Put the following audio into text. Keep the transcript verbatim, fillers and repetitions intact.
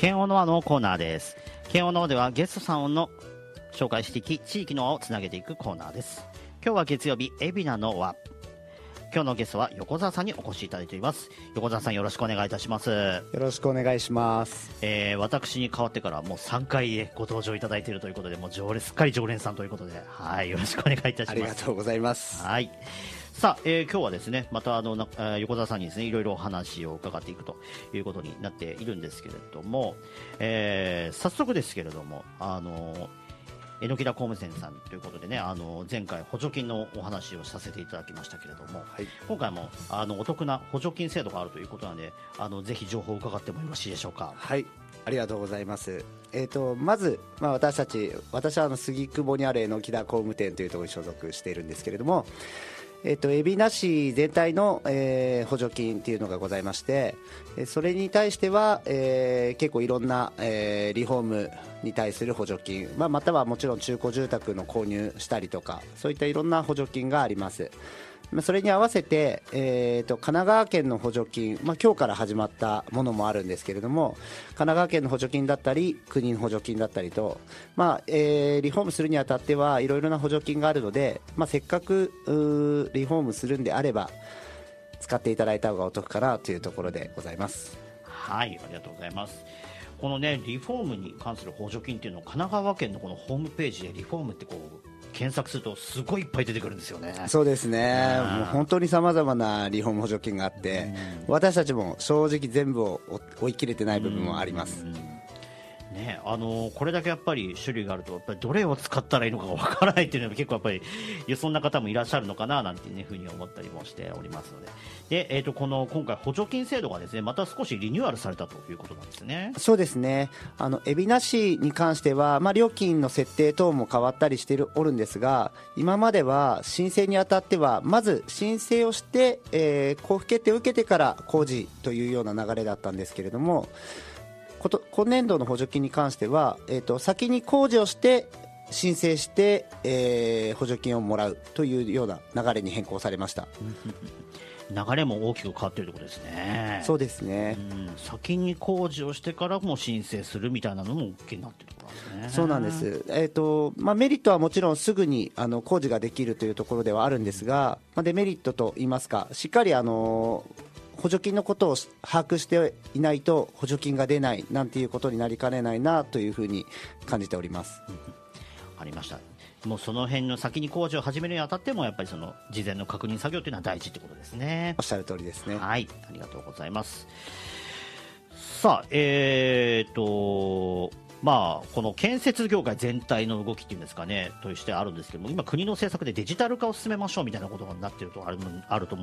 県央の輪のコーナーです。県央の輪ではゲストさんの紹介していき、地域の輪をつなげていくコーナーです。今日は月曜日、海老名の輪。今日のゲストは横澤さんにお越しいただいています。横澤さん、よろしくお願いいたします。よろしくお願いします。 えー、私に代わってからもうさんかいご登場いただいているということで、もう常連すっかり常連さんということで、はい、よろしくお願いいたします。ありがとうございます。 はい。さあ、えー、今日はですね、またあのな横澤さんにですね、いろいろお話を伺っていくということになっているんですけれども、えー、早速ですけれども、あの榎田工務店さんということでね、あの前回補助金のお話をさせていただきましたけれども、はい、今回もあのお得な補助金制度があるということなので、あのぜひ情報を伺ってもよろしいでしょうか。 はい、ありがとうございます。えー、とまず、まあ、私たち私はあの杉久保にある榎田工務店というところに所属しているんですけれども、えー、と海老名市全体の、えー、補助金というのがございまして、それに対しては、えー、結構いろんな、えー、リフォームに対する補助金、まあ、またはもちろん中古住宅の購入したりとか、そういったいろんな補助金があります。それに合わせて、えー、と神奈川県の補助金、まあ、今日から始まったものもあるんですけれども、神奈川県の補助金だったり国の補助金だったりと、まあえー、リフォームするにあたってはいろいろな補助金があるので、まあ、せっかくリフォームするんであれば使っていただいた方がお得かなというところでございます。 はい、ありがとうございます。このね、リフォームに関する補助金っていうのを神奈川県のこのホームページでリフォームってこう検索するとすごいいっぱい出てくるんですよね。 そうですね、もう本当にさまざまなリフォーム補助金があって、私たちも正直全部を追い切れてない部分もあります。 ね、あのこれだけやっぱり種類があるとやっぱりどれを使ったらいいのかがわからないっていうのが結構やっぱりそんな方もいらっしゃるのかななんていうふうに思ったりもしておりますので、で、えー、とこの今回補助金制度がですね、また少しリニューアルされたということなんですね。 そうですね、あの海老名市に関しては、まあ、料金の設定等も変わったりしているおるんですが、今までは申請にあたってはまず申請をして、えー、交付決定を受けてから工事というような流れだったんですけれども、今年度の補助金に関しては、えー、と先に工事をして申請して、えー、補助金をもらうというような流れに変更されました。 流れも大きく変わっているということですね。 そうですね、 うん、先に工事をしてからも申請するみたいなのも OK になっているところですね。 そうなんです、えーとまあ、メリットはもちろんすぐにあの工事ができるというところではあるんですが、まあ、デメリットといいますか、しっかりあの補助金のことを把握していないと補助金が出ないなんていうことになりかねないなというふうに感じております。 うん、ありました。もうその辺の先に工事を始めるにあたってもやっぱりその事前の確認作業というのは大事ということですね。 おっしゃる通りですね。 はい、ありがとうございます。さあ、えーとまあ、この建設業界全体の動きっていうんですかねとしてあるんですけども、今国の政策でデジタル化を進めましょうみたいなことになっているとあるあると思